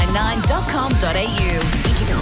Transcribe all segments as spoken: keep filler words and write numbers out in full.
nine nine dot com dot a u. Digital.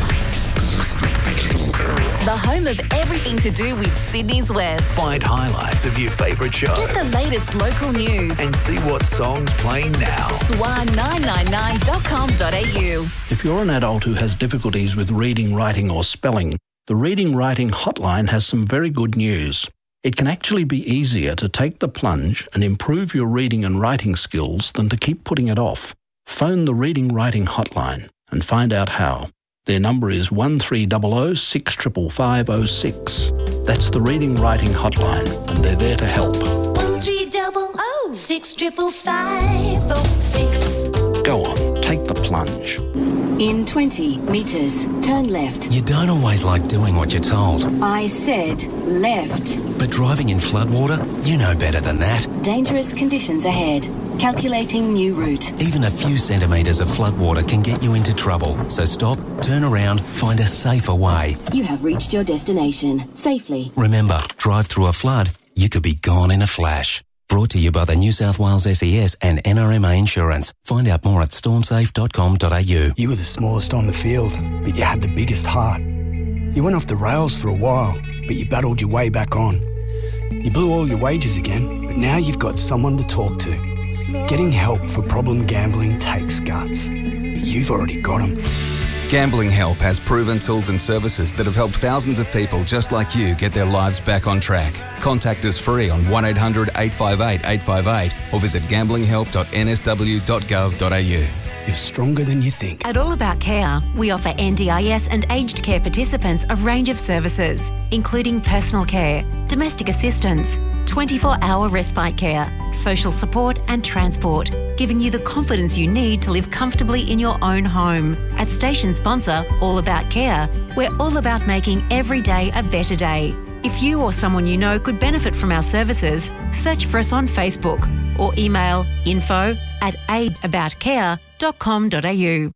The home of everything to do with Sydney's West. Find highlights of your favourite show. Get the latest local news. And see what songs playing now. S W A nine nine nine dot com dot a u. If you're an adult who has difficulties with reading, writing or spelling, the Reading Writing Hotline has some very good news. It can actually be easier to take the plunge and improve your reading and writing skills than to keep putting it off. Phone the Reading Writing Hotline and find out how. Their number is one three zero zero six five five five zero six. That's the Reading Writing Hotline, and they're there to help. one three zero zero six five five five zero six. Go on, take the plunge. In twenty metres, turn left. You don't always like doing what you're told. I said left. But driving in floodwater, you know better than that. Dangerous conditions ahead. Calculating new route. Even a few centimetres of floodwater can get you into trouble. So stop, turn around, find a safer way. You have reached your destination safely. Remember, drive through a flood, you could be gone in a flash. Brought to you by the New South Wales S E S and N R M A Insurance. Find out more at storm safe dot com dot a u. You were the smallest on the field, but you had the biggest heart. You went off the rails for a while, but you battled your way back on. You blew all your wages again, but now you've got someone to talk to. Getting help for problem gambling takes guts, but you've already got them. Gambling Help has proven tools and services that have helped thousands of people just like you get their lives back on track. Contact us free on one eight hundred eight five eight eight five eight or visit gambling help dot n s w dot gov dot a u. You're stronger than you think. At All About Care, we offer N D I S and aged care participants a range of services, including personal care, domestic assistance, twenty-four hour respite care, social support and transport, giving you the confidence you need to live comfortably in your own home. At station sponsor All About Care, we're all about making every day a better day. If you or someone you know could benefit from our services, search for us on Facebook or email info at aaboutcare dot com dot a u.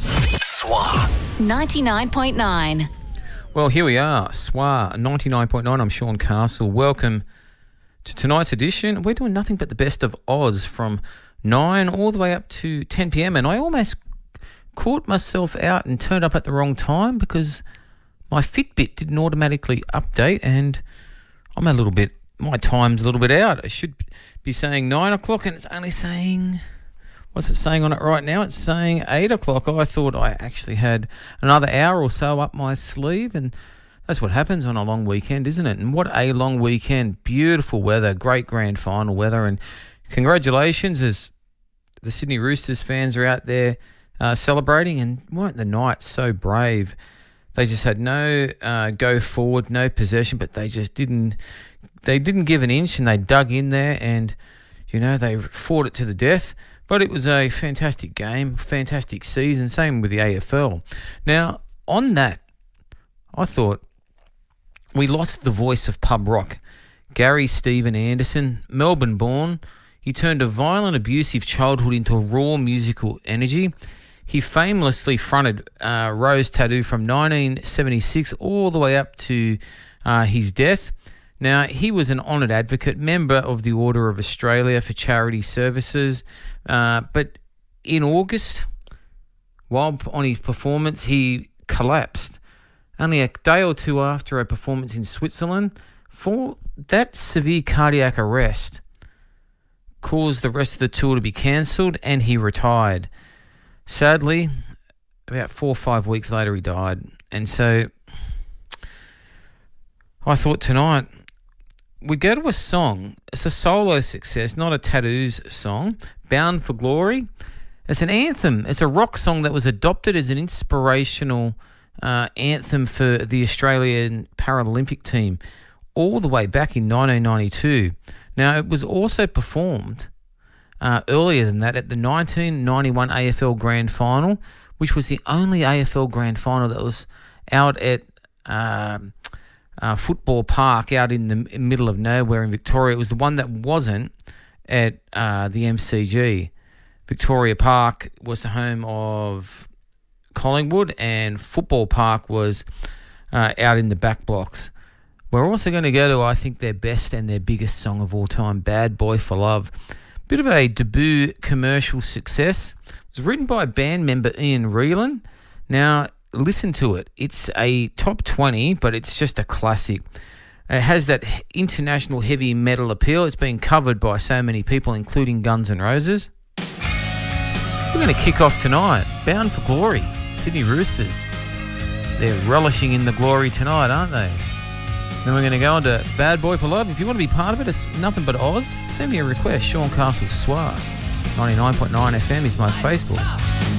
S W A ninety-nine point nine. Well, here we are, S W A ninety-nine point nine. I'm Sean Castle. Welcome to tonight's edition. We're doing nothing but the best of Oz from nine all the way up to ten p.m. And I almost caught myself out and turned up at the wrong time because my Fitbit didn't automatically update and I'm a little bit, my time's a little bit out. I should be saying nine o'clock and it's only saying, what's it saying on it right now? It's saying eight o'clock. I thought I actually had another hour or so up my sleeve, and that's what happens on a long weekend, isn't it? And what a long weekend. Beautiful weather, great grand final weather, and congratulations as the Sydney Roosters fans are out there uh, celebrating, and weren't the Knights so brave? They just had no uh, go forward, no possession, but they just didn't, they didn't give an inch, and they dug in there, and, you know, they fought it to the death. But it was a fantastic game, fantastic season, same with the A F L. Now, on that, I thought we lost the voice of pub rock. Gary Stephen Anderson, Melbourne-born, he turned a violent, abusive childhood into raw musical energy. He famously fronted uh, Rose Tattoo from nineteen seventy-six all the way up to uh, his death. Now, he was an honoured advocate, member of the Order of Australia for charity services, uh, but in August, while on his performance, he collapsed. Only a day or two after a performance in Switzerland, for that severe cardiac arrest caused the rest of the tour to be cancelled and he retired. Sadly, about four or five weeks later, he died. And so I thought tonight we'd go to a song. It's a solo success, not a Tattoos song, Bound for Glory. It's an anthem. It's a rock song that was adopted as an inspirational uh, anthem for the Australian Paralympic team all the way back in nineteen ninety-two. Now, it was also performed uh, earlier than that at the nineteen ninety-one A F L Grand Final, which was the only A F L Grand Final that was out at uh, uh, Football Park out in the middle of nowhere in Victoria. It was the one that wasn't at uh, the M C G. Victoria Park was the home of Collingwood, and Football Park was uh, out in the back blocks. We're also going to go to, I think, their best and their biggest song of all time, Bad Boy for Love. Bit of a debut commercial success. It was written by band member Ian Reelan. Now, listen to it. It's a top twenty, but it's just a classic. It has that international heavy metal appeal. It's been covered by so many people, including Guns N' Roses. We're going to kick off tonight. Bound for Glory, Sydney Roosters. They're relishing in the glory tonight, aren't they? Then we're going to go on to Bad Boy for Love. If you want to be part of it, it's nothing but Oz. Send me a request. Sean Castle Swar. ninety-nine point nine F M is my Facebook.